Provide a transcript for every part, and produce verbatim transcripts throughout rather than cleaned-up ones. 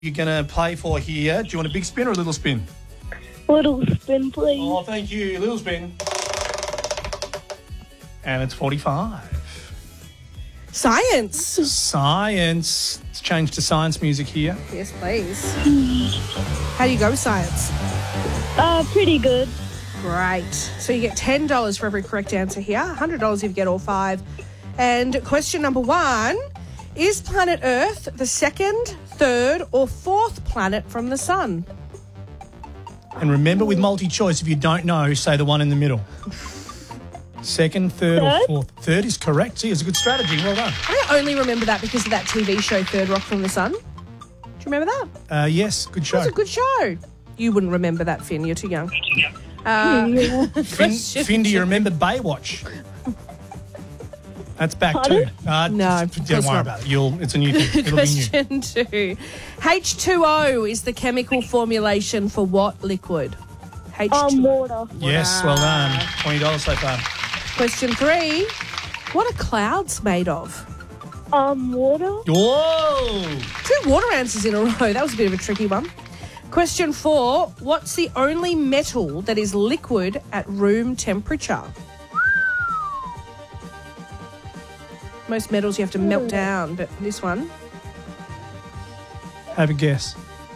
You're going to play for here. Do you want a big spin or a little spin? Little spin, please. Oh, thank you. Little spin. And it's forty-five. Science. Science. Let's change to science music here. Yes, please. How do you go with science? Uh, pretty good. Great. So you get ten dollars for every correct answer here. one hundred dollars if you get all five. And question number one, is planet Earth the second, third or fourth planet from the sun? And remember with multi-choice, if you don't know, say the one in the middle. Second, third, Third? or fourth. Third is correct. See, it's a good strategy. Well done. I only remember that because of that T V show, Third Rock from the Sun. Do you remember that? Uh, yes, good show. It was a good show. You wouldn't remember that, Finn. You're too young. Uh, Yeah. Finn, Finn, do you remember Baywatch? That's back Pardon? too. Uh, No, of don't course worry not. about it. You'll, it's a new thing. It'll be new. Question two. H two O is the chemical formulation for what liquid? H two O. Um, water. Yes, well done. twenty dollars so far. Question three. What are clouds made of? Um, water. Whoa! Two water answers in a row. That was a bit of a tricky one. Question four. What's the only metal that is liquid at room temperature? Most metals you have to melt down, but this one. Have a guess.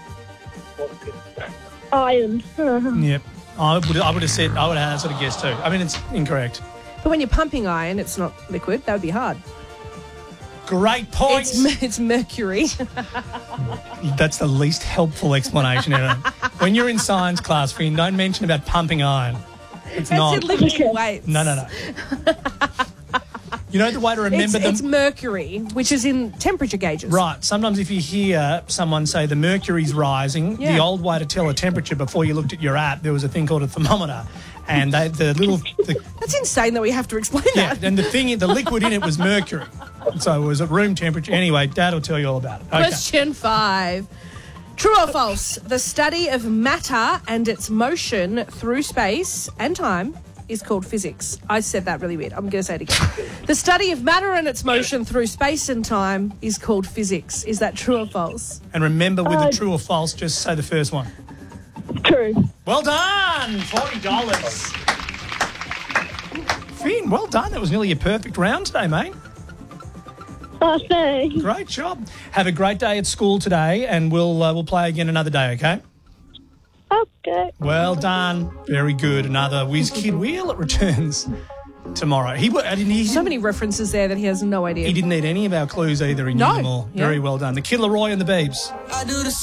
Iron. Yep. I would, I would have said, I would have sort of guessed too. I mean, it's incorrect. But when you're pumping iron, it's not liquid. That would be hard. Great points. It's, mer- it's mercury. That's the least helpful explanation ever. When you're in science class, Finn, don't mention about pumping iron. It's That's not. it, lifting weights. No, no, no. You know the way to It's, remember them? it's mercury, which is in temperature gauges. Right. Sometimes if you hear someone say the mercury's rising, Yeah. the old way to tell a temperature before you looked at your app, there was a thing called a thermometer. And they, the little... The, That's insane that we have to explain yeah, that. and the thing, the liquid in it was mercury. So it was at room temperature. Anyway, Dad will tell you all about it. Okay. Question five. True or false? The study of matter and its motion through space and time is called physics. I said that really weird. I'm going to say it again. The study of matter and its motion through space and time is called physics. Is that true or false? And remember, with Uh, the true or false, just say the first one. True. Well done! forty dollars. Finn, well done. That was nearly a perfect round today, mate. Oh, thanks. Great job. Have a great day at school today, and we'll uh, we'll play again another day, okay? Okay. Well done. Very good. Another Whiz Kid Wheel. It returns tomorrow. He, wa- I didn't, he, So many references there that he has no idea. he didn't need any of our clues either. He knew No. them all. Yeah. Very well done. The Kid Laroi and the Beebs. I do the